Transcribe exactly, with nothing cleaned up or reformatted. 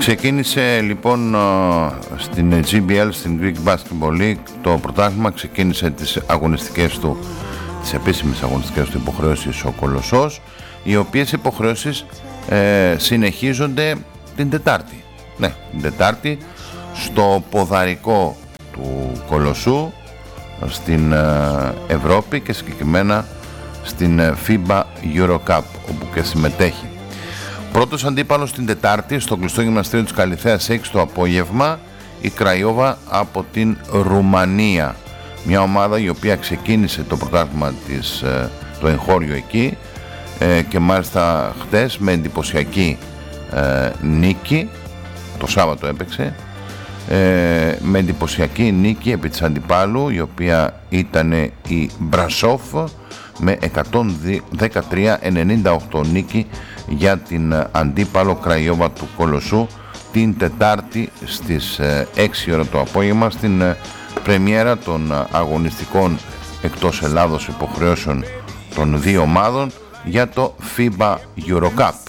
Ξεκίνησε λοιπόν στην τζι μπι ελ, στην Greek Basketball League, το πρωτάθλημα. Ξεκίνησε τις αγωνιστικές του, τις επίσημες αγωνιστικές του υποχρεώσεις ο Κολοσσός, οι οποίες υποχρεώσεις ε, συνεχίζονται την Τετάρτη. Ναι, την Τετάρτη στο ποδαρικό του Κολοσσού στην ε, Ευρώπη και συγκεκριμένα στην ε, FIBA EuroCup, όπου και συμμετέχει. Πρώτος αντίπαλος την Τετάρτη στο κλειστό γυμναστήριο της Καλιθέας έξι το απόγευμα, η Κραϊόβα από την Ρουμανία. Μια ομάδα η οποία ξεκίνησε το πρωτάθλημα της, το εγχώριο εκεί ε, και μάλιστα χτες με εντυπωσιακή ε, νίκη, το Σάββατο έπαιξε, ε, με εντυπωσιακή νίκη επί της αντιπάλου, η οποία ήταν η Μπρασόφ, με εκατόν δεκατρία ενενήντα οκτώ νίκη για την αντίπαλο Κραϊόβα του Κολοσσού την Τετάρτη στις έξι ώρα το απόγευμα, στην πρεμιέρα των αγωνιστικών εκτός Ελλάδος υποχρεώσεων των δύο ομάδων για το FIBA EuroCup.